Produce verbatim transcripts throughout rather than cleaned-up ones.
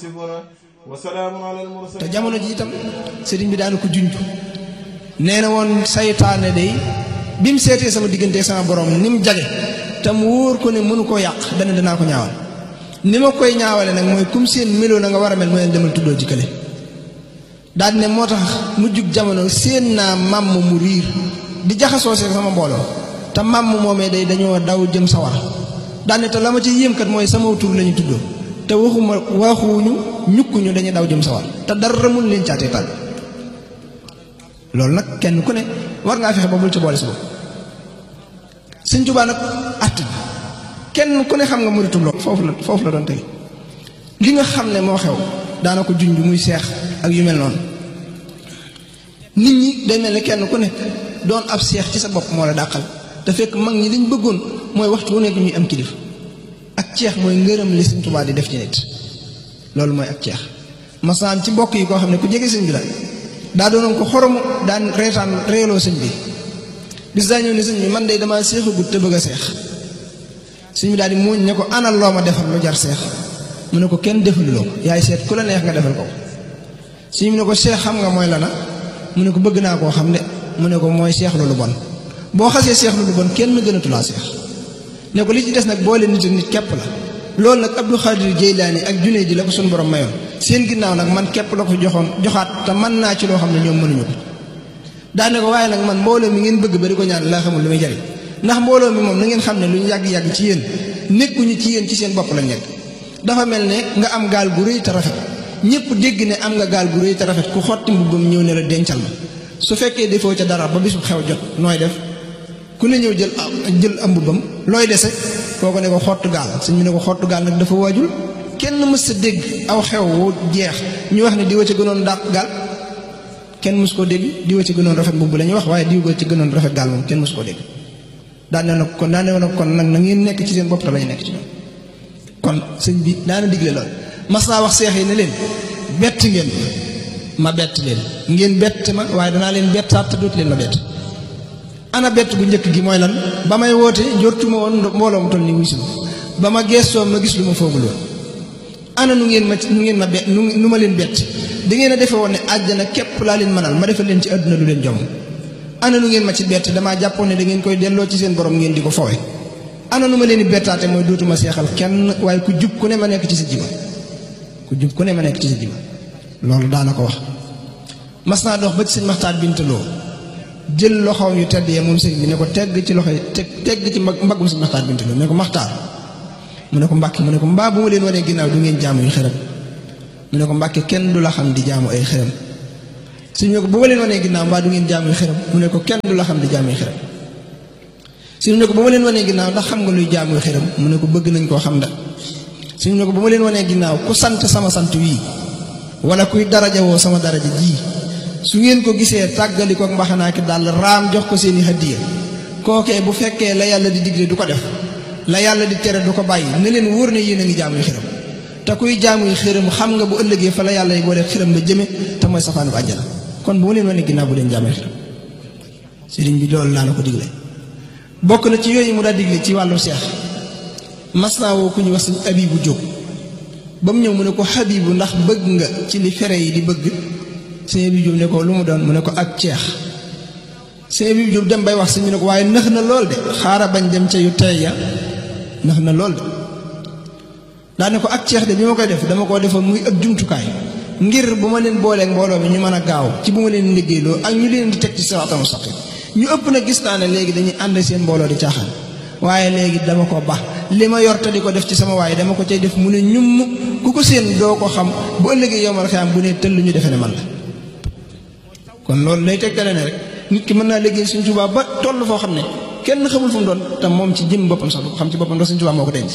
te jamono ji itam sëriñ bi daana ko junj nee na woon saytaane day bi mu seetee sama diggante sama borom ni mu jage te mu wóor ko ne mënu koo yàq dana danaa ko ñaawal ni ma koy ñaawale nag mooy comme seen meloo na nga war a mel mooy demal tuddoo ci kële daal ne moo tax mujjug jamono seen naa màmm mu riir di jaxasoo see sama mbooloo te màmm moomee day dañoo daw jëm sawar daal ne te la ma ci yéem kat mooy sama tur la ñu tuddoo te waxuma waxuñu ñukkuñu dañuy daw jëm sawar te dara mun leen caatee tal loolu nag kenn ku ne war ngaa fexe ba bul ci boole si bopp Sëñ Tuubaa nag att kenn ku ne xam nga muritum loolu foofu la foofu la doon tege li nga xam ne moo xew daana ko junj muy seex ak yu mel noonu nit ñi day mel ne kenn ku ne doon ab seex ci sa bopp moo la dàqal te fekk mag ñi liñ bëggoon mooy waxtu wu nekk ñuy am kilifa ak ceex mooy ngërëm li Sëñ Tuubaa di def ci nit loolu mooy ak ceex masaan ci mbokk yi koo xam ne ku jege sëñ bi la daa doonoon ko xoromu daan reetaan reeloo sëñ bi bis daa ñëw ne sëñ bi man de damaa seexagut te bëgg a seex sëñ bi daal di muuñ ne ko anal loo ma defal lu jar seex mu ne ko kenn defaluloo ko yaay seet ku la neex nga defal ko sëñ bi ne ko seex xam nga mooy lana mu ne ko bëgg naa koo xam de mu ne ko mooy seex lu lu bon boo xasee seex lu lu bon kenn gënatulaa seex ne ko li ci des nag boole nit ak nit képp la loolu nag Abdou Khadir Jeylaani ak Junayd ji la ko suñu borom mayoon seen ginnaaw nag man képp la ko joxoon joxaat te mën naa ci loo xam ne ñoom mënuñu ko daane ko waaye nag man mbooloo mi ngeen bëgg ba di ko ñaan laa xamul lu muy jariñ ndax mbooloo mi moom na ngeen xam ne lu ñu yàgg-yàgg ci yéen nekkuñu ci yéen ci seen bopp lañ nekk dafa mel ne nga am gaal gu rëy te rafet ñëpp dégg ne am nga gaal gu rëy te rafet ku xotti mbubbam ñëw ne la dencal ma su fekkee defoo ca dara ba bisu xew jot nooy def ku ne ñëw jël jël am mbubbam looy dese koo ko ne ko xottu gaal suñ mu ne ko xottu gaal nag dafa waajul kenn mës sa dégg aw xew wu jeex ñu wax ne diwa ci gënoon dàq gaal kenn mës koo dégg diwa ci gënoon rafet mbubb la ñuy wax waaye diwa ci gënoon rafet gaal moom kenn mës koo dégg daan ne nag kon daan ne nag kon nag na ngeen nekk ci seen bopp te lañu nekk ci ñoom kon sëñ bi daana digle lool mas naa wax seex yi ne leen bett ngeen ma bett leen ngeen bett ma waaye danaa leen bettaat te dootu leen ma bett ana bett bu njëkk gi mooy lan ba may woote njortuma woon mbooloo mu toll ni wuy si ba ma geestoo ma gis lu ma foogul woon ana nu ngeen ma nu ngeen ma bett nu ma leen bett da ngeen a defe woon ne àjjana képp laa leen mënal ma defal leen ci àdduna lu leen jom ana nu ngeen ma ci bett damaa jàppoon ne da ngeen koy delloo ci seen borom ngeen di ko fowe ana nu ma leen di bettaate mooy dootuma seexal kenn waaye ku jub ku ne ma nekk ci sa jiba ku jub ku ne ma nekk ci sa jiba loolu daana ko wax mas naa dox ba ci sëñ Maxtaar Bintaloo jël loxoom yu tedd ya moom sëñ bi ne ko tegg ci loxo teg tegg ci mbaggum sëñ Maxtaar Bintaloo ne ko Maxtaar mu ne ko Mbàkke mu ne ko mbaa bu ma leen wanee ginnaaw du ngeen jaamu yu xërëm mu ne ko Mbàkke kenn du la xam di jaamu ay xërëm suñu ne ko bu ma leen wanee ginnaaw mbaa du ngeen jaamu yu xërëm mu ne ko kenn du la xam di jaamu yu xërëm suñu ne ko bu ma leen wanee ginnaaw ndax xam nga luy jaamu yu xërëm mu ne ko bëgg nañ koo xam da suñu ne ko bu ma leen wanee ginnaaw ku sant sama sant wii wala kuy daraja woo sama daraja ji su ngeen ko gisee tàggali ko mbaxanaa ki daal raam jox ko seeni hadiya kookee bu fekkee la yàlla di digle du ko def la yàlla di tere du ko bàyyi ne leen wóor ne yéen a ngi jaamuy xiram te kuy jaamuy xiram xam nga bu ëllëgee fa la yàlla yi boo leen xiram la jëme te mooy safaanu àjjana kon bu ma leen wane ginnaaw bu leen jaamuy xiram sëriñ bi loolu laa na ko digle bokk na ci yooyu mu daa digle ci wàllu seex mas naa woo ku ñu wax sëñ Abibu Jóob ba mu ñëw mu ne ko Habibu ndax bëgg nga ci li fere yi di bëgg sëñ Abibu Jóob ne ko lu mu doon mu ne ko ak ceex sëñ Abibu Jóob dem bay wax sëñ bi ne ko waaye nëx na lool de xaara bañ dem ca yu tey ya nëx na lool de daa ne ko ak ceex de bi ma koy def dama koo defoon muy ab jumtukaay ngir bu ma leen booleeg mbooloo mi ñu mën a gaaw ci bu ma leen liggéeyloo ak ñu leen di teg ci siraatal mustaqiim ñu ëpp na gis naa ne léegi dañuy ànd seen mbooloo di caaxaan waaye léegi dama ko baax li ma yor te di ko def ci sama waaye dama ko cay def mu ne ñum ku ko seen doo ko xam bu ëllëgee yomal xiyaam bu ne tëll ñu defe ne man la kon loolu lay tegtale ne rek nit ki mën naa liggéey Sëñ Tuubaa ba toll foo xam ne kenn xamul fu mu doon te moom ci jëm boppam sax du ko xam ci boppam ndax Sëñ Tuubaa moo ko denc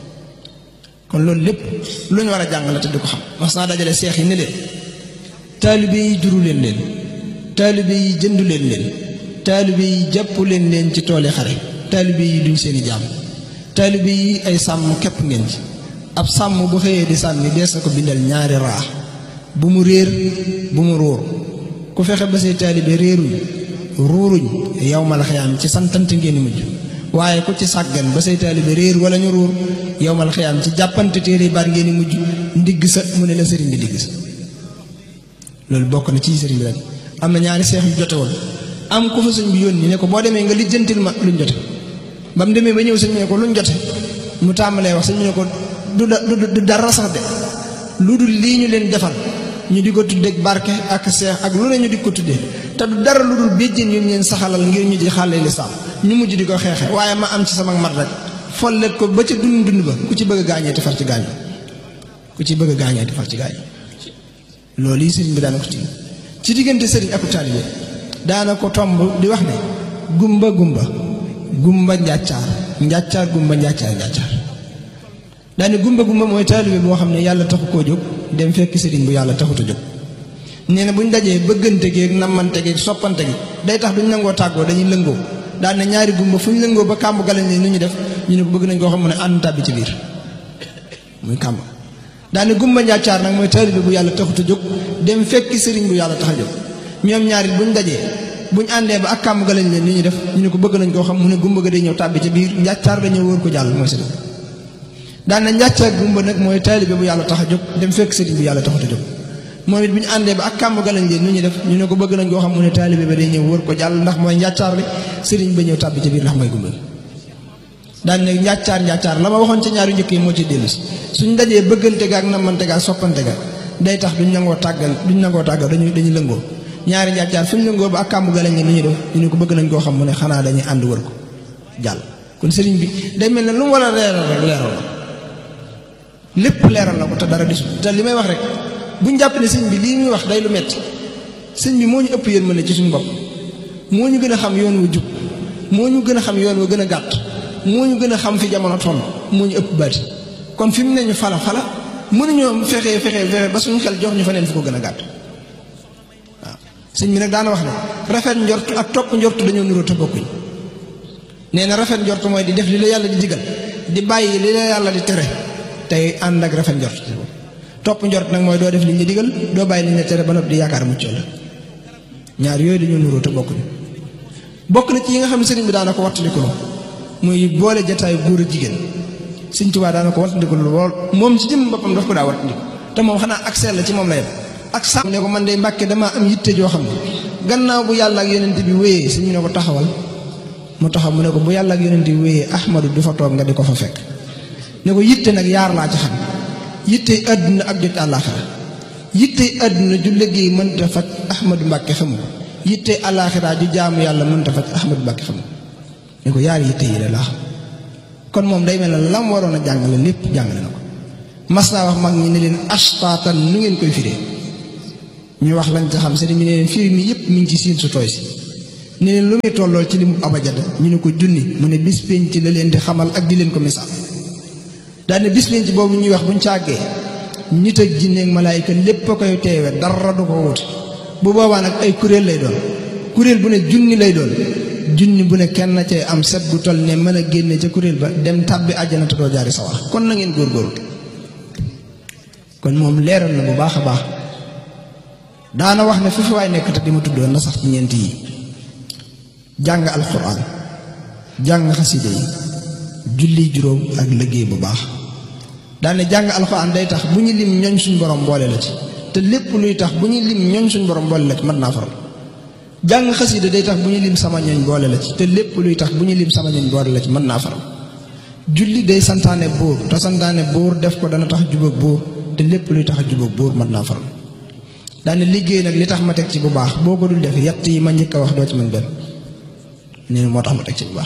kon loolu lépp lu ñu war a jàng la te di ko xam mas naa dajale seex yi ne leen taalibe yi juru leen leen taalibe yi jëndu leen leen taalibe yi jàpp leen leen ci tooli xare taalibe yi duñ seeni jaam taalibe yi ay sàmm képp ngeen ci ab sàmm bu xëyee di sàmmi dees na ko bindal ñaari raa bu mu réer bu mu ruur ku fexe ba say taalibe réeruñ ruuruñ yow mal xiyaam ci santante ngeen mujj waaye ku ci sàggan ba say taalibe réer wala ñu ruur yow mal xiyaam ci jàppante téere baat ngeen mujj ndigg sa mu ne la sëriñ bi ndigg sa loolu bokk na ci sëriñ bi rek. am na ñaari seex yu jote woon am ko fa sëñ bi yónni ne ko boo demee nga lijjantil ma luñ jote ba mu demee ba ñëw sëñ bi ne ko luñ jote mu tàmbalee wax sëñ bi ne ko du du dara sax de lu dul lii ñu leen defal ñu di ko tuddee barke ak seex ak lu ne ñu di ko tuddee te du dara lu dul béjjén yu leen saxalal ngir ñu di xàlle lislaam ñu mujj di ko xeexe waaye ma am ci sama mat rek follet ko ba ca dund dund ba ku ci bëgg a gaañee te far ci gaañu ku ci bëgg a gaañee te far ci gaañu loolu yi sëriñ bi daana ko tiim ci diggante sëriñ ak taalibe daana ko tomb di wax ne gumba gumba gumba njàccaar njàccaar gumba njàccaar njàccaar daane gumba gumba mooy taalibe boo xam ne yàlla taxu koo jóg dem fekk sëriñ bu yàlla taxut a jóg nee na buñ dajee bëggante gi ak nammante gi ak soppante gi day tax duñ nangoo tàggoo dañuy lëngoo daan ne ñaari gumba fu ñu lëngoo ba kàmb galañ leen nu ñu def ñu ne ko bëgg nañ koo xam ne ànd tàbbi ci biir muy kàmb daane gumba njàccaar nag mooy taalibe bu yàlla taxut a jóg dem fekki sëriñ bu yàlla tax a jóg ñoom ñaari buñ dajee buñ àndee ba ak kàmb ga lañ leen ni ñu def ñu ne ko bëgg nañ koo xam mu ne gumba ga day ñëw tàbbi ca biir njàccaar la ñëw wóor ko jàll mooy sëriñ daan na njàccaar gumba nag mooy taalibe bu yàlla tax a jóg dem fekk sëriñ bu yàlla taxut a jóg moom it bu ñu àndee ba ak kàmb ga lañ leen ni ñu def ñu ne ko bëgg nañ koo xam mu ne taalibe ba day ñëw wóor ko jàll ndax mooy njàccaar li sëriñ ba ñëw tàbbi ca biir ndax mooy gumba daan ne njàccaar njàccaar la ma waxoon ca ñaari njëkk yi moo ci dellu si suñ dajee bëggante ga ak namante ga ak soppante ga day tax duñ nangoo tàggal duñ nangoo tàggal dañuy dañuy lëngoo ñaari njàccaar fu ñu lëngoo ba ak kàmb ga lañ ne ni ñu def ñu ne ko bëgg nañ koo xam mu ne xanaa dañuy ànd wër ko jàll kon sëriñ bi day mel ne lu mu war a leeral rek leeral la lépp leeral la ko te dara disul te li may wax rek buñ jàpp ne sëñ bi lii muy wax day lu metti sëñ bi moo ñu ëpp yërmande ci suñu bopp moo ñu gën a xam yoon wu jub moo ñu gën a xam yoon wa gën a gàtt moo ñu gën a xam fi jamono toll moo ñu ëpp bari kon fi mu ne ñu fala fala mënuñoo fexe fexe fexe ba suñu xel jox ñu fa neen fu ko gën a gàtt waaw sëñ bi nag daana wax ne rafet njort ak topp njort dañoo nuroo te bokkuñ nee na rafet njort mooy di def li la yàlla di digal di bàyyi li la yàlla di tere tey ànd ak rafet njort topp njort nag mooy doo def li ñu digal doo bàyyi li ñu tere ba noppi di yaakaar mucc la ñaar yooyu dañoo nuroo te bokkuñ bokk na ci yi nga xam ne sëriñ bi daana ko wattandiku muy boole jataayu góor a jigéen Sëriñ Tuubaa daana ko wattandiku lool moom ci jëm boppam daf ko daa wattandiku te moom xanaa ak sell la ci moom la yem ak sàmm ne ko man de Mbàkke damaa am yitte joo xam ne gannaaw bu yàlla ak yonent bi wéyee suñu ne ko taxawal mu taxaw mu ne ko bu yàlla ak yonent bi wéyee Ahmadu du fa toog nga di ko fa fekk ne ko yitte nag yaar laa ci xam yitte àdduna ak jot àllaaxira yitte àdduna ju liggéey mënta faj Ahmadu Mbàkke xamu ko yitte àllaaxira ju jaamu yàlla mënta faj Ahmadu Mbàkke xamu ko ne ko yaari yitte yi la laa xam kon moom day mel ne lam waroon a jàngale lépp jàngale na ko mas naa wax mag ñi ne leen ashtaatan nu ngeen koy firee ñu wax lañ ca xam sëriñ bi ne leen firi mi yëpp mi ngi ci siin su tooy si ne leen lu muy tollool ci li mu abajada ñu ne ko junni mu ne bis penc la leen di xamal ak di leen ko misaal daane bis penc boobu ñuy wax buñ càggee nit ak jinne ak malaayika lépp a koy teewe dara du ko wuute bu boobaa nag ay kuréel lay doon kuréel bu ne junni lay doon junni bu ne kenn cee am set gu toll ne mën a génne ca kuréel ba dem tàbbi àjjana te doo jaari sawar kon na ngeen góorgóorlu kon moom leeral na bu baax a baax daana wax ne fi fi waay nekk te di ma tuddoon na sax ci ñeent yi jàng alxuraan jàng xasida yi julli juróom ak liggéey bu baax daane jàng alxuraan day tax bu ñu lim ñoñ suñ borom boole la ci te lépp luy tax bu ñu lim ñoñ suñ borom boole la ci mën naa faral jàng xasida day tax bu ñu lim sama ñoñ boole la ci te lépp luy tax bu ñu lim sama ñoñ boole la ci mën naa faral julli day santaane buur te santaane buur def ko dana tax jubóog buur te lépp luy tax jubóog buur mën naa faral daane liggéey nag li tax ma teg ci bu baax boo ko dul def yett yi ma njëkk a wax doo ci mën benn nee moo tax ma teg ci bu baax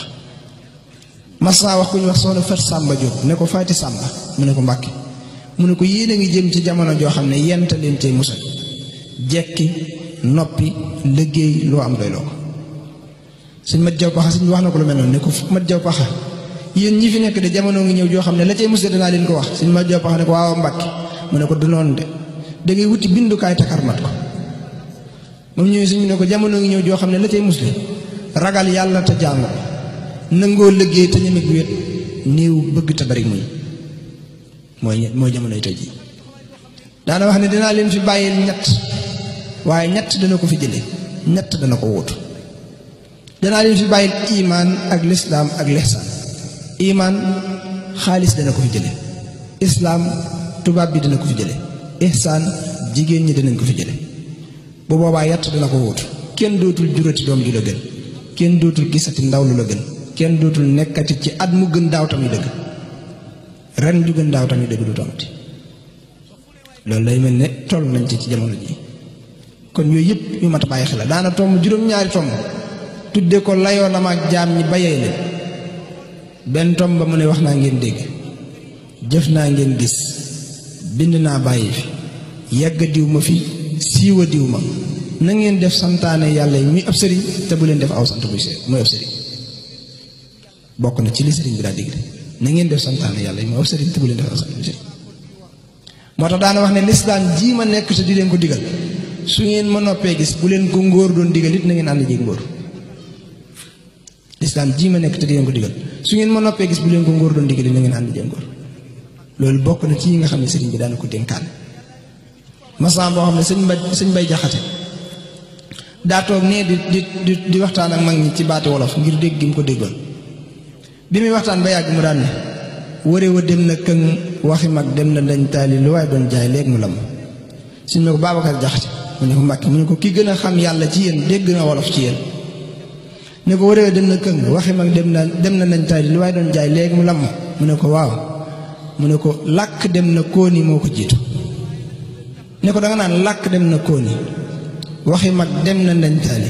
mas naa wax ku ñu wax soxna Fat Sàmba Jóob ne ko Faati Sàmba mu ne ko Mbàkke mu ne ko yéen a ngi jëm ci jamono joo xam ne yenta leen cay musal jekki noppi liggéey loo am doy loo ko suñ mat jaw paxa suñ wax na ko lu mel noonu ne ko mat jaw paxa yéen ñi fi nekk de jamono ngi ñëw joo xam ne la cay musal danaa leen ko wax suñ mat jaw paxa ne ko waaw Mbàkke mu ne ko du noonu de da ngay wuti bindukaay takarmat ko moom ñëwee suñ mu ne ko jamono ngi ñëw joo xam ne la cay musli ragal yàlla te jàng ko nangoo liggéey te ñemeg wéet néew bëgg te bari muñ mooy mooy jamonoy tey ji daana wax ne dinaa leen fi bàyyil ñett waaye ñett dana ko fi jële ñett dana ko wóotu danaa leen fi bàyyil imaan ak lislaam ak lihsaan imaan xaalis dana ko fi jële islaam tubaab bi dina ko fi jële ihsaan jigéen ñi dinañ ko fi jële bu boobaa yatt dina ko wóotu kenn dootul jurati doom ju la gën kenn dootul gisati ndaw lu la gën kenn dootul nekkati ci at mu gën daaw tamit dëgg ren ju gën daaw tamit dëgg du tomati loolu lay mel ne toll nañ ci ci jamono ji kon yooyu yëpp yu mat a bàyyi xel la daana tomb juróom-ñaari tomb tudde ko layoo na ma ak jaam ñi bayee leen benn tomb ba mu ne wax naa ngeen dégg jëf naa ngeen gis bind naa bàyyi fi yàgg diw ma fi siiwa diw ma na ngeen def santaane yàlla yi muy ab sëriñ te bu leen def aw sant buy see muy ab sëriñ bokk na ci li sëriñ bi daa digg na ngeen def santaane yàlla yi muy ab sëriñ te bu leen def aw sant buy see moo tax daana wax ne lislaam jii ma nekk te di leen ko digal su ngeen ma noppee gis bu leen ko ngóor doon digal it na ngeen ànd jéeg ngóor lislaam jii ma nekk te di leen ko digal su ngeen ma noppee gis bu leen ko ngóor doon digal it na ngeen ànd jéeg ngóor loolu bokk na ci yi nga xam ne sëriñ bi daana ko dénkaan masan boo xam ne sëñ bay sëñ bay jaxate daa toog nee di di di waxtaan ak mag ñi ci baati wolof ngir dégg gi mu ko déggoon bi muy waxtaan ba yàgg mu daan ne ware wa dem na këng waxi mag dem na dañ taali lu waaye doon jaay léegi mu lam suñ ne ko Babacar Jaxate mu ne ko Mbàkke mu ne ko ki gën a xam yàlla ci yéen dégg na wolof ci yéen ne ko ware wa dem na këng waxi mag dem na dem na dañ taali lu waaye doon jaay léegi mu lam mu ne ko waaw mu ne ko làkk dem na kóoni moo ko jiitu ne ko da nga naan làkk dem na kóoni waxi mag dem na dañ taali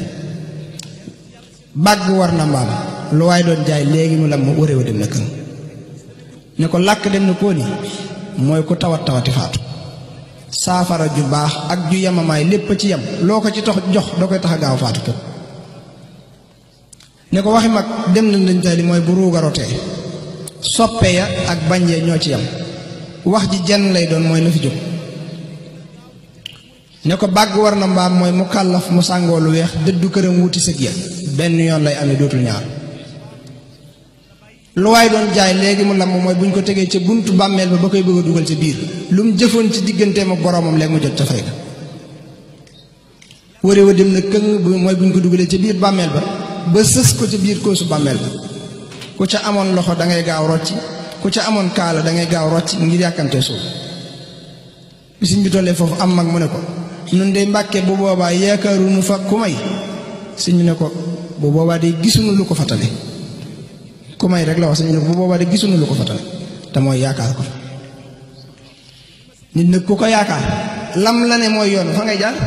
bàgg war na mbaam lu waaye doon jaay léegi mu lam ware wa dem na këng ne ko làkk dem na kóoni mooy ku tawat tawati faatu saafara ju baax ak ju yamamaay lépp ci yam loo ko ci tax jox da koy tax a gaaw faatu képp ne ko waxi mag dem na dañ taali mooy bu ruuga rotee soppe ya ak bañ ya ñoo ci yam wax ji jenn lay doon mooy na fi jóg ne ko bàgg war na mbaam mooy mu kàllaf mu sàngoo lu weex dëddu këram wuti sëg ya benn yoon lay amee dootul ñaar lu waay doon jaay léegi mu lamb mooy bu ñu ko tegee ca buntu bàmmeel ba ba koy bëgg a dugal ca biir lu mu jëfoon ci digganteem ak boroomam léegi mu jot ca fay ga ware wa dem na këng mooy bu ñu ko dugalee ca biir bàmmeel ba ba sës ko ca biir koosu bàmmeel ba ku ca amoon loxo da ngay gaaw rocci ku ca amoon kaala da ngay gaaw rocci ngir yàkkante suuf bisiñ bi tollee foofu am mag mu ne ko nun de Mbàkke bu boobaa yaakaaruñu fa ku may sëñ bi ne ko bu boobaa de gisuñu lu ko fatale ku may rek la wax sëñ bi ne ko bu boobaa de gisuñu lu ko fatale te mooy yaakaar ko nit nag ku ko yaakaar lam la ne mooy yoon fa ngay jaar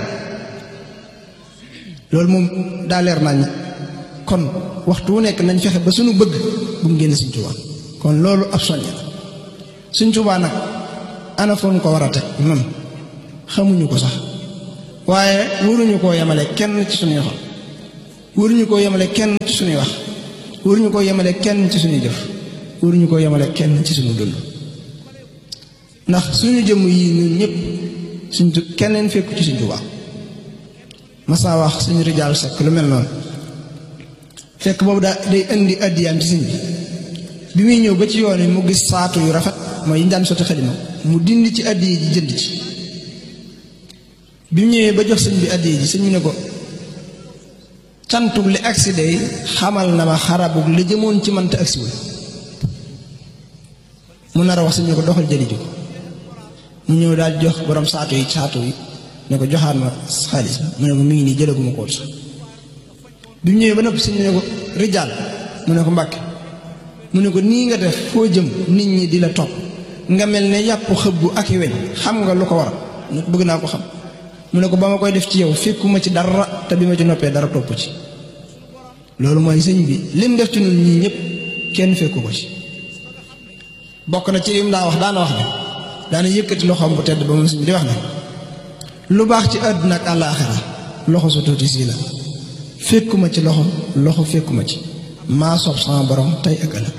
loolu moom daa leer nañ kon waxtu wu nekk nañ fexe ba suñu bëgg bu mu génn Sëñ Tuubaa kon loolu ab soññ la Sëñ Tuubaa nag ana foon ko war a teg noonu xamuñu ko sax waaye waruñu koo yemale kenn ci suñuy xol waruñu koo yemale kenn ci suñuy wax waruñu koo yemale kenn ci suñuy jëf waruñu koo yemale kenn ci suñu dund ndax suñu jëmm yii ñun ñëpp suñ keneen fekku ci Sëñ Tuubaa masaa wax suñu rijaal sekk lu mel noonu fekk boobu daa day indi addiyaam ci sëñ bi bi muy ñëw ba ci yoon yi mu gis saatu yu rafet mooy yi ñu daan sotti xalima mu dindi ci addiya ji jënd ci bi mu ñëwee ba jox sëñ bi addiya ji sëñ bi ne ko cantug li agsi day xamal na ma xarabug li jëmoon ci man te agsiwul mu nar a wax sëñ bi ne ko doxal jëli ji ko mu ñëw daal jox borom saatu yi saatu yi ne ko joxaat ma xaalis mu ne ko mi ngi nii jëlaguma ko sax bi mu ñëwee ba noppi sëñ bi ne ko rijaal mu ne ko Mbàkke mu ne ko nii nga def foo jëm nit ñi di la topp nga mel ne yàpp xëbbu ak i weñ xam nga lu ko waral ne ko bëgg naa ko xam mu ne ko ba ma koy def ci yow fekkuma ci dara te bi ma ci noppee dara topp ci loolu mooy sëñ bi lim def ci ñun ñii ñëpp kenn fekku ko ci bokk na ci lim daa wax daana wax ne daana yëkkati loxoom bu tedd ba moom sëñ bi di wax ne lu baax ci àdduna ak àllaaxira loxo su tuuti sii la fekkuma ci loxo loxo fekkuma ci maa soob sama borom tey ak ëllëg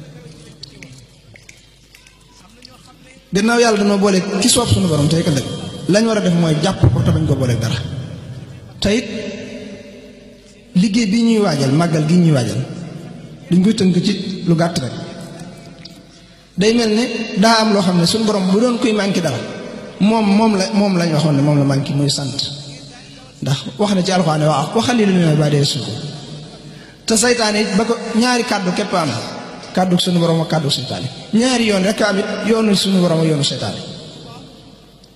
gannaaw yàlla dama boole ki soob suñu borom tey ak ëllëg lañ war a def mooy jàpp ko te bañ ko boole dara te it liggéey bi ñuy waajal màggal gi ñuy waajal duñ koy tënk ci lu gàtt rek day mel ne daa am loo xam ne suñu borom bu doon koy manqué dara moom moom la moom lañ waxoon ne moom la manqué muy sant ndax wax na ci alxuraan ne waa wa xaliilun mina ibaadiya shakuur te saytaane it ba ko ñaari kàddu képp am kàddu suñu borom ak kàddu seytaane ñaari yoon rek am it yoonu suñu borom ak yoonu seytaane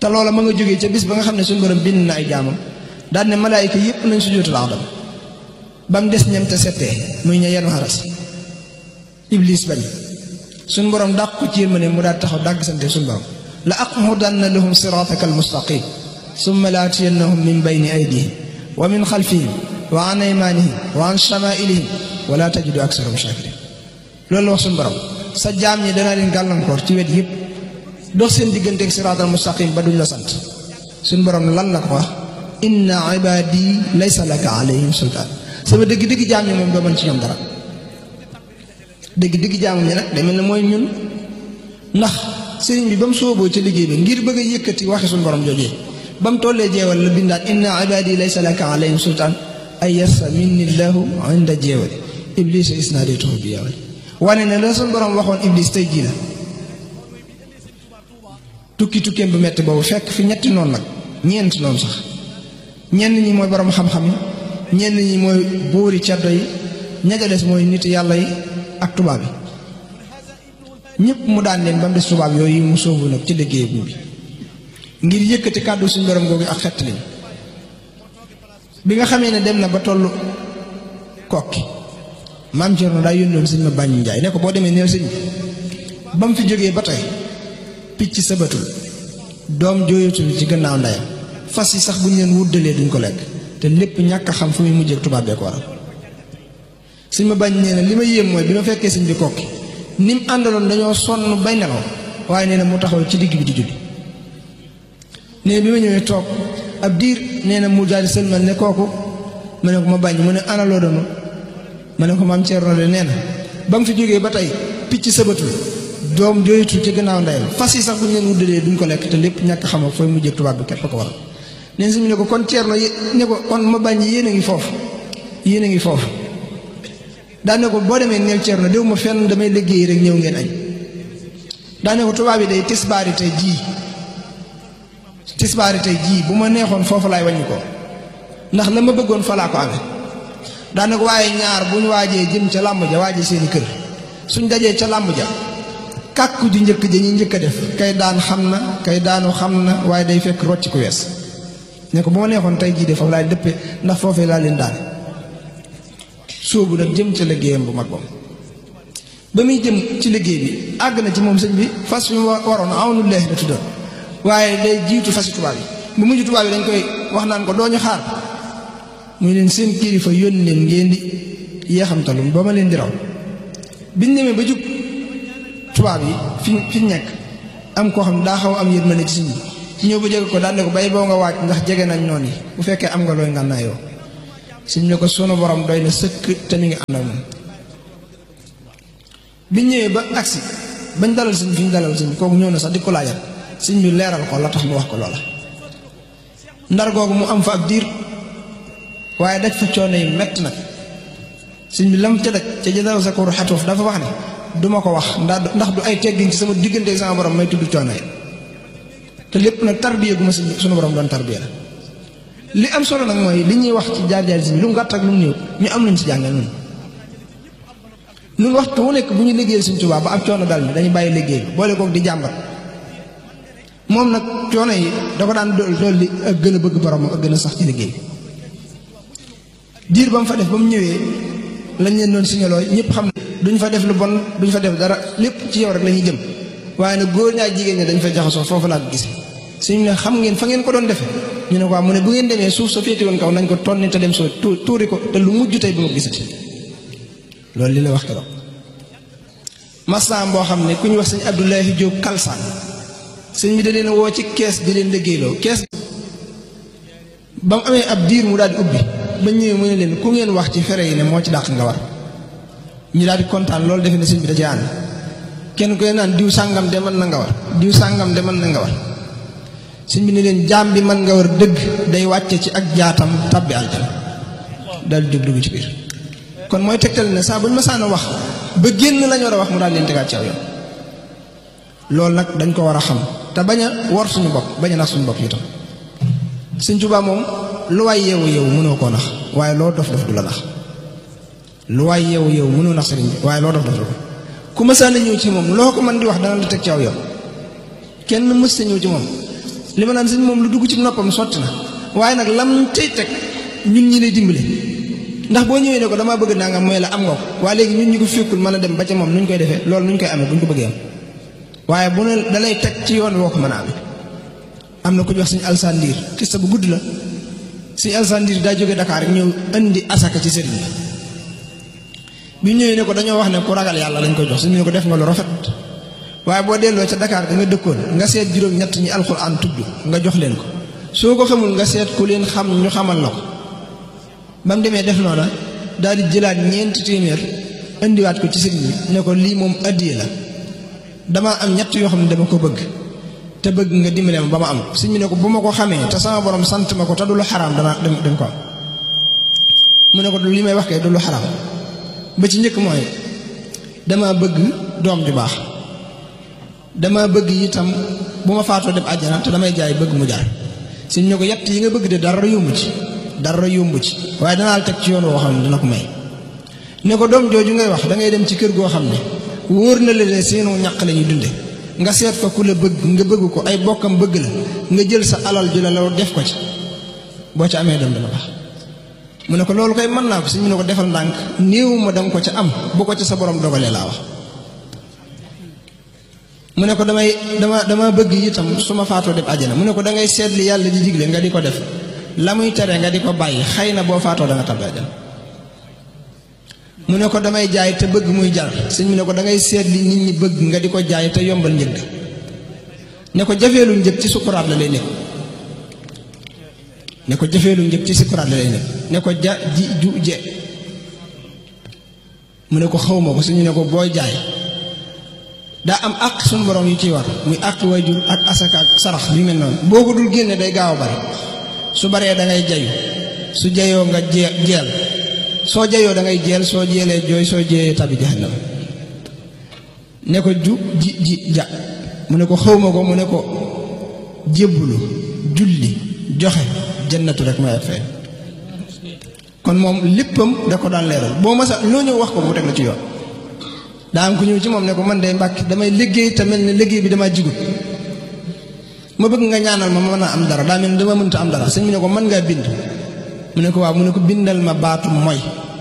te loola ma nga jógee ca bis ba nga xam ne suñu borom bind na ay jaamam daal ne malaayika yépp nañ sujjóotal Aadam ba mu des ñam te settee muy ña yenu xaras iblis bañ suñu borom dàq ko ci yërmande mu daal taxaw dàgg sante suñu borom la aqudanna lahum siraataka almustaqim summa la atiyannahum min bayni aydihim wa min xalfihim wa an aymanihim wa an shamailihim wa la tajidu aksarahum shakirin loolu la wax suñu borom sa jaam ñi danaa leen gàllankoor ci wet yëpp dox seen digganteeg siraatal mustaqim ba duñ la sant suñu borom lan la ko wax inna ibadi laysa laka alayhim sultaan sama dëgg-dëgg jaam ñi moom doo mën ci ñoom dara dëgg-dëgg jaam ñi nag day mel ne mooy ñun ndax sëriñ bi ba mu sooboo ci liggéey bi ngir bëgg a yëkkati waxi suñu borom joojee ba mu tollee jeewal la bindaat inna ibadi laysa laka alayhim sultaan ay yassa minni llahu inda jeewali iblis isnaadaytuhu bi yawali wane ne la suñu borom waxoon iblis tey jii la tukki tukkeem bu metti boobu fekk fi ñetti noonu nag ñeent noonu sax ñenn ñi mooy borom xam-xam yi ñenn ñi mooy buuri caddo yi ña ca des mooy nit yàlla yi ak tubaab yi ñëpp mu daan leen ba mu des tubaab yooyu mu sóobu nag ci liggéey bi ngir yëkkati kàddu suñu borom googu ak xett lañ bi nga xamee ne dem na ba tollu kokki maam Cerno daa yónnoon sëñ ma bañ njaay ne ko boo demee neel sëñ bi ba mu fi jógee ba tey picc sabatul doom jooyatul ci gannaaw ndeyam fas yi sax bu ñu leen wuddalee duñ ko lekk te lépp ñàkk a xam fu muy mujjee tubaab bee ko waral sëñ ma bañ nee na li ma yéem mooy bi ma fekkee sëñ bi kokki ni mu àndaloon dañoo sonn bay nelaw waaye nee na mu taxaw ci digg bi di julli nee bi ma ñëwee toog ab diir nee na mu daal di sëlmal ne kooku ma ne ko ma bañ mu ne ana loo doon ma ne ko maam Cerno de nee na ba mu fi jógee ba tey picc sabatul doom jooyatul ci gannaaw ndeyam fas yi sax bu ñu leen wuddalee duñ ko lekk te lépp ñàkk xam ak fooy mujjee tubaab bi képp ko waral neen si mu ne ko kon Cerno ne ko kon ma bañ yéen a ngi foofu yéen a ngi foofu daane ko boo demee neel Cerno déw ma fenn damay liggéey rek ñëw ngeen añ daane ko tubaab yi day tisbaari tey jii tisbaari tey jii bu ma neexoon foofu laay wàññi ko ndax la ma bëggoon fa laa ko amee daane ko waaye ñaar bu ñu waajee jëm ca làmb ja waajee seeni kër suñ dajee ca làmb ja kàkku ju njëkk ja ñuy njëkk a def kay daan xam na kay daanu xam na waaye day fekk rocc ku wees ne ko bu ma neexoon tey jii de foofu laay dëppee ndax foofee laa leen daane sóobu nag jëm ca liggéeyam bu mag boobu ba muy jëm ci liggéey bi àgg na ci moom sëñ bi fas fi mu waroon awnullaahi la tuddoon waaye day jiitu fasi tubaab yi bu mujj tubaab yi dañ koy wax naan ko doo ñu xaar muy leen seen kilifa yónni leen ngeen di yeexamtalum ba ma leen di raw biñ demee ba jub tubaab yi fi fi nekk am koo xam ne daa xaw am yërmande ci sëñ bi ci ñëw ba jege ko daan ne ko bay boo nga waaj ndax jege nañ noonu yi bu fekkee am nga looy ngànnaayoo sëñ ne ko sunu borom doy na sëkk te mi ngi ànd ak moom biñ ñëwee ba agsi bañ dalal sëñ fi ñu dalal sëñ bi kooku ñëw na sax di ko laajal sëñ bi leeral ko la tax mu wax ko loola ndar googu mu am fa ab diir waaye daj fa coono yi mett nag sëñ bi lam ca daj ca jadaw sa koru xatuuf dafa wax ne duma ko wax ndax ndax du ay teggin ci sama diggante sama borom may tudd coono yi te lépp nag tarbiya gu ma sunu borom doon tarbiya la li am solo nag mooy li ñuy wax ci jaar-jaar sëñ bi lu mu gàtt ak lu mu néew ñu am nañ ci jàngal noonu ñun waxtu wu nekk bu ñu liggéeyal Sëñ Tuubaa ba ab coono dal mi dañu bàyyi liggéey bi boole koog di jàmbat moom nag coono yi da ko daan dool dool li ak gën a bëgg borom ak gën a sax ci liggéey diir ba mu fa def ba mu ñëwee lañ leen doon signaloo ñëpp xam ne duñ fa def lu bon duñ fa def dara lépp ci yow rek la ñuy jëm waaye nag góor ñaa jigéen ñi dañ fa jaxasoo foofu laa ko gis suñu ne xam ngeen fa ngeen ko doon defee ñu ne ko mu ne bu ngeen demee suuf sa féete woon kaw nañ ko tonni te dem soo tuuri ko te lu mujj tey bu ma gisati loolu li la wax keroog masam boo xam ne ku ñu wax sëñ Abdoulahi Diop Kalsaan sëñ bi da leen woo ci kees di leen liggéeyloo kees ba mu amee ab diir mu daal di ubbi ba ñëwee mu ne leen ku ngeen wax ci fere yi ne moo ci dàq nga war ñu daal di kontaan loolu defe ne sëñ bi da ci ànd kenn koy naan diw sàngam de mën na nga war diw sàngam de mën na nga war sëñ bi ne leen jaam bi mën nga war dëgg day wàcce ci ak jaatam tabbi aljana daal di jóg dugg ci biir kon mooy tegtal ne saa bu ñu ma saan a wax ba génn lañu war a wax mu daal leen tegaat ci aw yoon loolu nag dañ ko war a xam te bañ a wor suñu bopp bañ a nax suñu bopp itam Sëñ Tuubaa moom lu waay yeewu yeewu mënoo koo nax waaye loo dof dof du la nax lu waay yeewu yeewu mënoo nax sëriñ bi waaye loo dof dof du ko ku ma saan a ñëw ci moom loo ko mën di wax dana la teg ci aw yoon kenn mës sa ñëw ci moom li ma naan sëñ moom lu dugg ci noppam sotti na waaye nag lam tey teg ñun ñi lay dimbale ndax boo ñëwee ne ko damaa bëgg nangam mooy la am nga ko waaye léegi ñun ñi ko fekkul mën a dem ba ca moom nuñ koy defee loolu nuñ koy amee buñ ko bëggee am waaye bu ne da lay teg ci yoon woo ko mën a amee am na ku ñu wax suñu alsaan ndiir xista bu gudd la suñu alsaan ndiir daa jóge Dakar rek ñëw indi asaka ci sëriñ bi bi ñëwee ne ko dañoo wax ne ku ragal yàlla lañ koy jox suñu ne ko def nga lu rafet waaye boo delloo ca Dakar da nga dëkkoon nga seet juróom-ñett ñi alxuraan tudd nga jox leen ko soo ko xamul nga seet ku leen xam ñu xamal la ko ba mu demee def noona daal di jëlaat ñeenti téeméer indiwaat ko ci sëriñ bi ne ko lii moom addiye la damaa am ñett yoo xam ne dama ko bëgg te bëgg nga dimbale ma ba ma am sëriñ bi ne ko bu ma ko xamee te sama borom sant ma ko te du lu xaraam dana dem dem ko am mu ne ko li may wax kay du lu xaraam ba ci njëkk mooy dama bëgg doom ju baax dama bëgg itam bu ma faatoo dem àjjana te damay jaay bëgg mu jar sëriñ ne ko yett yi nga bëgg de dara yomb ci dara yomb ci waaye danaa la teg ci yoon woo xam ne dina ko may ne ko doom jooju ngay wax da ngay dem ci kër goo xam ne wóor na la ne seenu ñàq la ñuy dunde nga seet fa ku la bëgg nga bëgg ko ay bokkam bëgg la nga jël sa alal ju la la def ko ci boo ci amee doom dana baax mu ne ko loolu koy mën naa ko si mu ne ko defal ndànk néew ma danga ko ca am bu ko ca sa borom dogalee laa wax mu ne ko damay dama dama bëgg itam su ma faatoo dem àjjana mu ne ko da ngay seet li yàlla di digle nga di ko def la muy tere nga di ko bàyyi xëy na boo faatoo da nga tabbi àjjana mu ne ko damay jaay te bëgg muy jar sëñ mu ne ko da ngay seet li nit ñi bëgg nga di ko jaay te yombal njëg ne ko jafeelu njëg ci sukuraat la lay nekk ne ko jafeelu njëg ci sukuraat la lay nekk ne ko ja ji ju je mu ne ko xawma ko suñu ne ko booy jaay daa am àq suñu borom yu ciy war muy àq waajur ak asaka ak sarax yu mel noonu boo ko dul génne day gaaw a bari su baree da ngay jayu su jayoo nga jee jeel soo jayoo da ngay jeel soo jeelee jooy soo jeeyee tabi jahannam ne ko ju ji ji ja mu ne ko xawma ko mu ne ko jébbulu julli joxe jannatu rek may fay kon moom léppam da ko daan leeral boo masa loo ñëw wax ko mu teg la ci yoon daa am ku ñëw ci moom ne ko man de Mbàkke damay liggéey te mel ne liggéey bi damaa jigut ma bëgg nga ñaanal ma ma mën a am dara daa mel ne dama mënta am dara sëñ bi ne ko mën ngaa bind mu ne ko waaw mu ne ko bindal ma baatu mooy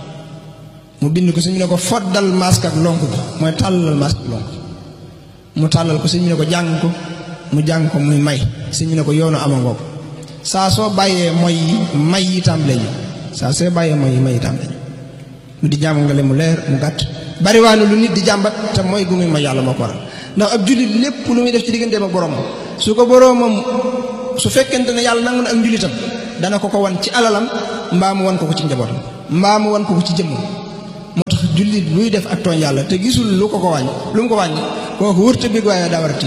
mu bind ko sëñ bi ne ko foddal masque ak lonk bi mooy tàllal masque ak lonk mu tàllal ko sëñ bi ne ko jàng ko mu jàng ko muy may sëñ bi ne ko yoonu ama ngoo ko saa soo bàyyee mooy yi may yi tàmbalee ñu saa soo bàyyee mooy yi may yi tàmbalee ñu mu di jàmm nga le mu leer mu gàtt bariwaanu lu nit di jàmbat te mooy gu muy ma yàlla moo ko waral ndax ab jullit lépp lu muy def ci digganteem ak boromam su ko boromam su fekkente ne yàlla nangu na ak njullitam dana ko ko wan ci alalam mbaa mu wan ko ko ci njabootam mbaa mu wan ko ko ci jëmmam moo tax jullit luy def ak tooñ yàlla te gisul lu ko ko wàññi lu mu ko wàññi kooku wërta bég waaye daa war a tiit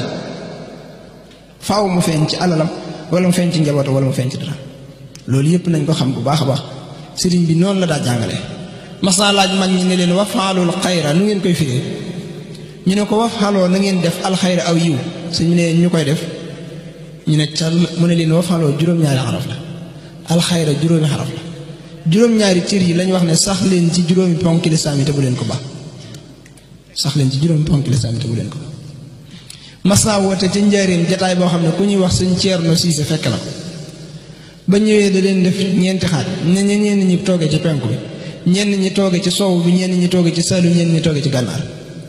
faaw mu feeñ ci alalam wala mu feeñ ci njabootam wala mu feeñ ci dara loolu yëpp nañ ko xam bu baax a baax sëriñ bi noonu la daa jàngale mas naa laaj mag ñi ne leen wafaalul xayra nu ngeen koy firee ñu ne ko wafaaloo na ngeen def alxayra aw yiw suñu ne ñu koy def ñu ne cal mu ne leen wafaaloo juróom-ñaari xaraf la alxayra juróomi xaraf la juróom-ñaari cër yi lañ wax ne sax leen ci juróomi ponki lislaam yi te bu leen ko baax sax leen ci juróomi ponki lislaam yi te bu leen ko baax mas naa woote ca njaareem jataay boo xam ne ku ñuy wax sëñ Ceerno Siise fekk na ko ba ñëwee da leen def ñeenti xaaj ne ñenn ñi toogee ci penku bi ñenn ñi tooge ci sow bi ñenn ñi tooge ci salu ñenn ñi tooge ci gànnaar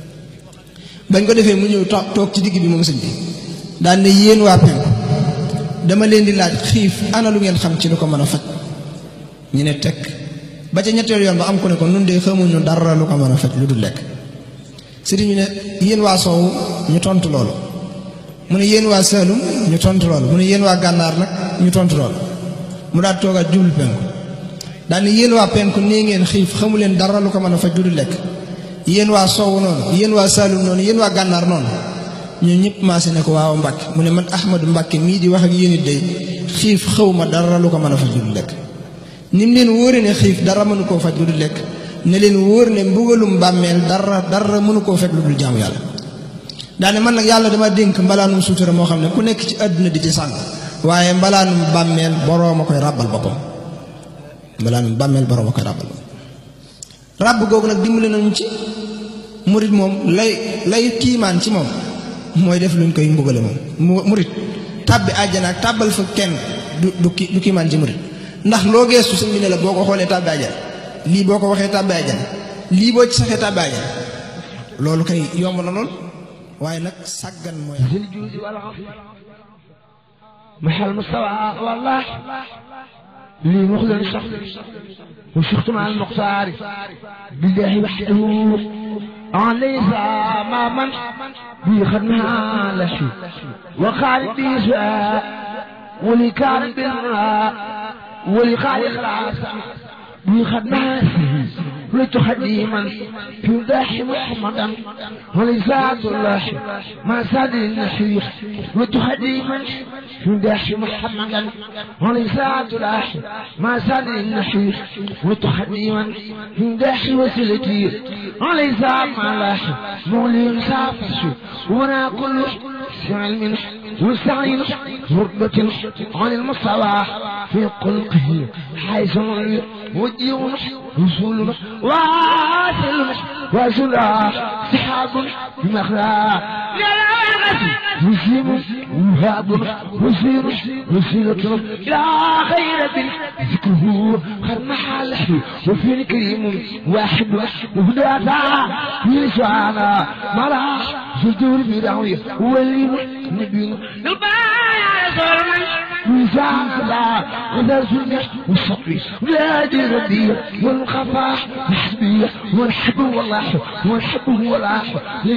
bañ ko defee mu ñëw toog ci digg bi moom sëñ bi daan ne yéen waa penku dama leen di laaj xiif ana lu ngeen xam ci lu ko mën a faj ñu ne tekk ba ca ñetteel yoon ba am ku ne ko nun de xamuñu dara lu ko mën a faj lu dul lekk sëriñ ñu ne yéen waa sow ñu tontu loolu mu ne yéen waa Saalum ñu tontu loolu mu ne yéen waa gànnaar nag ñu tontu loolu mu daal toogaat jublu penku daal ni yéen waa penku nee ngeen xiif xamu leen dara lu ko mën a faj lu dul lekk yéen waa sow noonu yéen waa Saalum noonu yéen waa gànnaar noonu ñun ñëpp maase ne ko waaw Mbàkke mu ne man Ahmadu Mbàkke mii di wax ak yéen it day xiif xaw ma dara lu ko mën a faj lu dul lekk ni mu leen wóore ne xiif dara mënu koo faj lu dul lekk ne leen wóor ne mbugalum bàmmeel dara dara mënu koo fekk lu dul jaamu yàlla daane man nag yàlla dama dénk mbalaanum suutura moo xam ne ku nekk ci àdduna di ci sàng waaye mbalaanum bàmmeel boroom a koy ràbbal boppam mbalaanum bàmmeel boroom a koy ràbbal boppam ràbb googu nag dimbali nañu ci murit moom lay lay kiimaan ci moom mooy def luñ koy mbugale moom murit tàbbi àjjana ak tàbbal fa kenn du du ki du kiimaan ci murit ndax loo geestu sëñ bi ne la boo ko xoolee tàbbi àjjana lii boo ko waxee tàbbi àjjana lii boo ci saxee tàbbi àjjana loolu kay yomb na lool waaye nag sàggan mooy محل مستوى والله لي مخلص صح وشخت مع المختار بالله وحده ليس ما من بيخدمها لشي وخالد بيسواء ولي كان بالمراء ولي خالق العاصم بيخدمها لتخديما في مداح محمدا ولذات الله ما ساد النحيح لتخديما في مداح محمدا ولذات الله ما ساد النحيح لتخديما في مداح وسيلتي ولذات الله مولي سافس وانا كل علم وسعين مربة عن المصطلح في قلقه حيث وديون رسول واصل واصل سحاب بمخلاق يا مسلم وهاب وسير وسيلة إلى خيرة ذكره خد محله وفي الكريم واحد وهداتا يسوانا ملا زدور بدعوية واللي نبي البايع صرمي وزعم سلا وذا سنة والصقري ولادي غدية والخفاح محسبية والحب والله والحب والله